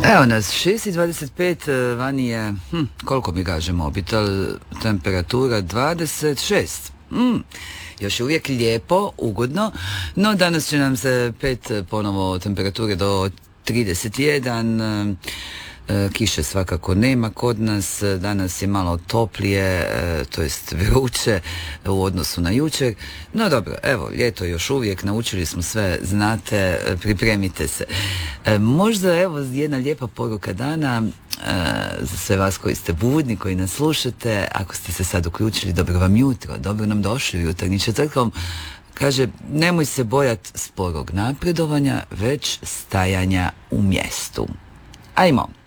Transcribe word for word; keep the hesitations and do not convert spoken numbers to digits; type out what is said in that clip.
Evo nas, šest i dvadeset pet, vani je, hm, koliko mi kaže mobitel, temperatura dvadeset šest. Mm, još je uvijek lijepo, ugodno, no danas će nam se pet ponovo temperature do trideset jedan. E, kiše svakako nema kod nas, danas je malo toplije, e, to jest vruće u odnosu na jučer, no dobro, evo, ljeto još uvijek, naučili smo sve, znate, pripremite se. E, možda, evo, jedna lijepa poruka dana e, za sve vas koji ste budni, koji nas slušate, ako ste se sad uključili, dobro vam jutro, dobro nam došli u jutarnji četvrtkom. Kaže, nemoj se bojati sporog napredovanja, već stajanja u mjestu. Ajmo.